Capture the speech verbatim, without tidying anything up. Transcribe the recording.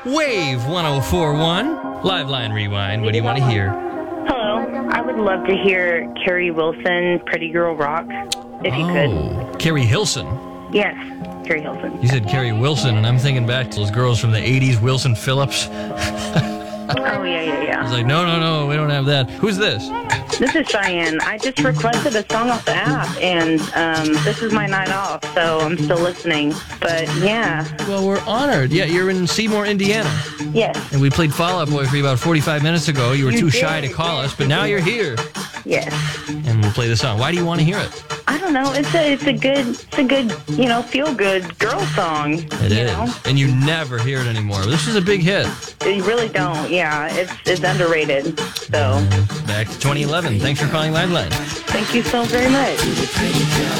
Wave one oh four one, Live Line Rewind. What do you want to hear? Hello. I would love to hear Carrie Wilson, Pretty Girl Rock, if you could. Oh, Carrie Hilson. Yes, Carrie Hilson. You said Carrie Wilson, and I'm thinking back to those girls from the eighties, Wilson Phillips. Oh, yeah, yeah, I yeah. was like, no, no, no, we don't have that. Who's this? This is Cheyenne. I just requested a song off the app, and um, this is my night off, so I'm still listening. But, yeah. Well, we're honored. Yeah, you're in Seymour, Indiana. Yes. And we played Fall Out Boy for you about forty-five minutes ago. You were You too did. shy to call us, but now you're here. Yes. And we'll play the song. Why do you want to hear it? I don't know. It's a, it's a good, it's a good, you know, feel-good girl song. It you is. know? And you never hear it anymore. This is a big hit. You really don't. Yeah, it's it's underrated. So, Back to twenty eleven. Thanks for calling Live Line. thank you so very much.